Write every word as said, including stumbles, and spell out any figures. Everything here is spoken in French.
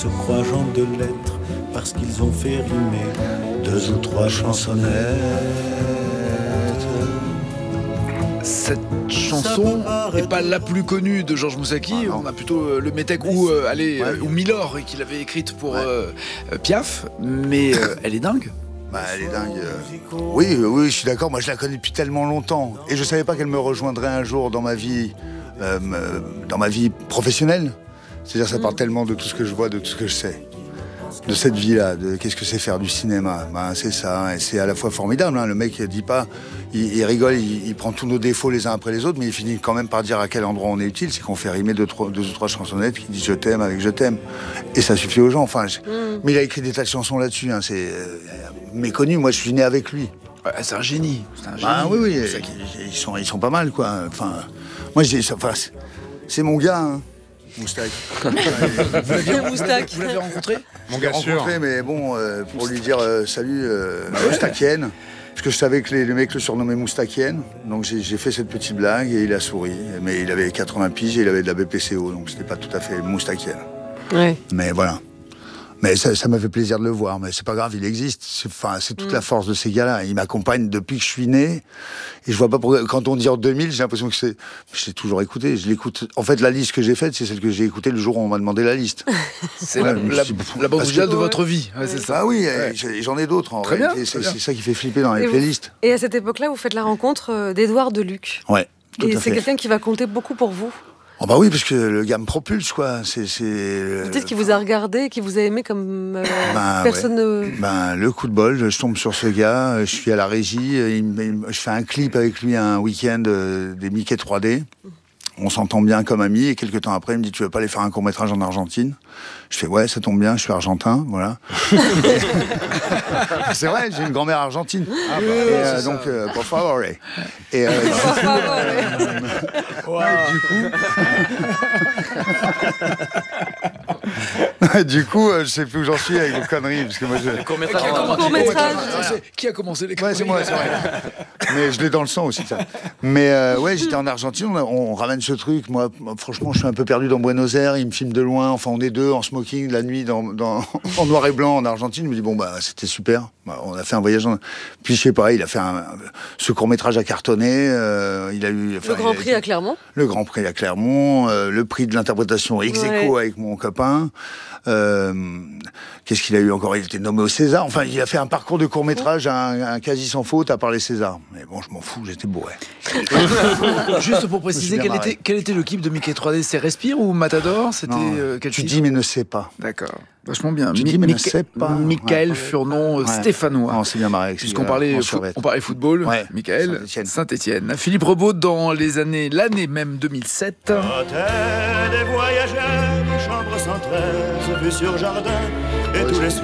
se croient gens de lettres parce qu'ils ont fait rimer deux ou trois chansonnettes. Cette chanson n'est pas la plus connue de Georges Moustaki. Ah, on a plutôt euh, le Métèque ou, euh, allez, ouais. euh, ou Milor qu'il avait écrite pour ouais. euh, euh, Piaf, mais euh, elle est dingue. Bah, elle est dingue. Oui, oui, je suis d'accord. Moi, je la connais depuis tellement longtemps et je savais pas qu'elle me rejoindrait un jour dans ma vie, euh, dans ma vie professionnelle. C'est-à-dire, ça parle mmh. tellement de tout ce que je vois, de tout ce que je sais. De cette vie-là, de qu'est-ce que c'est faire du cinéma. Ben, c'est ça, et c'est à la fois formidable. Hein. Le mec il dit pas, il, il rigole, il, il prend tous nos défauts les uns après les autres, mais il finit quand même par dire à quel endroit on est utile. C'est qu'on fait rimer deux, trois, deux ou trois chansonnettes qui disent je t'aime avec je t'aime, et ça suffit aux gens. Enfin, je... mm. mais il a écrit des tas de chansons là-dessus. Hein. C'est euh, méconnu. Moi, je suis né avec lui. Ouais, c'est un génie. C'est un génie. Ah oui, oui. C'est ils, ils sont, ils sont pas mal, quoi. Enfin, moi, je dis, enfin, c'est, c'est mon gars. Hein. Moustaki. Vous l'aviez rencontré, vous l'avez rencontré Mon gars sûr. Rencontré, mais bon, euh, pour lui dire euh, salut, euh, bah ouais. Moustakienne. Parce que je savais que les, les mecs le surnommaient Moustakienne. Donc j'ai, j'ai fait cette petite blague et il a souri. Mais il avait quatre-vingts piges et il avait de la B P C O. Donc c'était pas tout à fait Moustakienne. Ouais. Mais voilà. Mais ça, ça m'a fait plaisir de le voir. Mais c'est pas grave, il existe. C'est, enfin, c'est toute mmh. la force de ces gars-là. Ils m'accompagnent depuis que je suis né. Et je vois pas pourquoi. Quand on dit en deux mille, j'ai l'impression que c'est. Je l'ai toujours écouté. Je l'écoute. En fait, la liste que j'ai faite, c'est celle que j'ai écoutée le jour où on m'a demandé la liste. C'est ouais, la, la, dit, la bande originale de votre vie. Ouais, c'est ça. Ah oui, ouais. J'en ai d'autres. En très bien, c'est, très bien. c'est ça qui fait flipper dans les et playlists. Vous, et à cette époque-là, vous faites la rencontre d'Édouard Deluc. Ouais. Tout et à c'est fait. quelqu'un qui va compter beaucoup pour vous. Oh bah oui, parce que le gars me propulse, quoi. C'est, c'est... Peut-être qu'il vous a regardé, qu'il vous a aimé comme euh, ben, personne... Ouais. Ben, le coup de bol, je tombe sur ce gars, je suis à la régie, il, il, je fais un clip avec lui un week-end euh, des Mickey trois D. On s'entend bien comme amis, et quelques temps après, il me dit « Tu veux pas aller faire un court-métrage en Argentine ?» Je fais « Ouais, ça tombe bien, je suis argentin, voilà. » C'est vrai, j'ai une grand-mère argentine. Ah bah, et, euh, donc, euh, por favor. Et, euh, por favor. Wow. Du coup... du coup, euh, je sais plus où j'en suis avec vos conneries, parce que moi je... Court-métrage. Qui a commencé, court-métrage. Qui a commencé les conneries? Ouais, c'est moi, c'est vrai. Mais je l'ai dans le sang aussi, ça. Mais euh, ouais, j'étais en Argentine, on, on ramène ce truc. Moi, franchement, je suis un peu perdu dans Buenos Aires. Il me filme de loin. Enfin, on est deux en smoking la nuit, dans, dans, en noir et blanc en Argentine. Il me dit bon bah c'était super. Bah, on a fait un voyage. En... Puis je sais pas, il a fait un, ce court métrage à cartonner. Euh, il a eu enfin, le Grand Prix a... à Clermont. Le Grand Prix à Clermont. Euh, le prix de l'interprétation ex aequo ouais. avec mon copain. Euh, qu'est-ce qu'il a eu encore? Il était nommé au César. Enfin, il a fait un parcours de court métrage, un, un quasi sans faute à part les Césars. Mais bon, je m'en fous, j'étais bourré. Juste pour préciser, quel était, quel était le clip de Mickey trois D? C'est Respire ou Matador? C'était euh, quel Tu titre? dis mais ne sais pas. D'accord. Vachement bien. Tu Mi- dis mais Mica- ne sais pas. Michael ouais. Furnon, ouais. Stéphanois. Non, c'est bien marré. Puisqu'on parlait, fo- on parlait football. Ouais. Michael, Saint-Étienne. Saint-Étienne. Philippe Rebaud dans les années, l'année même deux mille sept. Hôtel des voyageurs, chambre cent treize, vue sur jardin et ouais, tous les soirs.